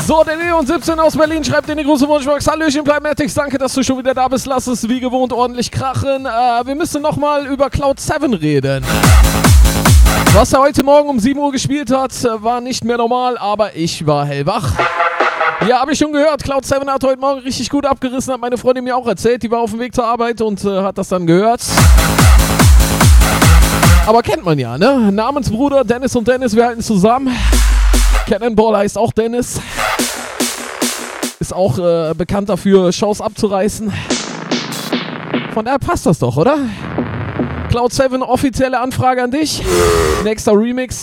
So, der Leon17 aus Berlin schreibt in die große Wunschbox. Hallöchen, Plymatics, danke, dass du schon wieder da bist. Lass es wie gewohnt ordentlich krachen. Wir müssen nochmal über Cloud 7 reden. Was er heute Morgen um 7 Uhr gespielt hat, war nicht mehr normal, aber ich war hellwach. Ja, habe ich schon gehört. Cloud 7 hat heute Morgen richtig gut abgerissen, hat meine Freundin mir auch erzählt. Die war auf dem Weg zur Arbeit und hat das dann gehört. Aber kennt man ja, ne? Namensbruder Dennis und Dennis, wir halten zusammen. Cannonball heißt auch Dennis. Ist auch bekannt dafür, Shows abzureißen. Von daher passt das doch, oder? Cloud 7, offizielle Anfrage an dich. Nächster Remix.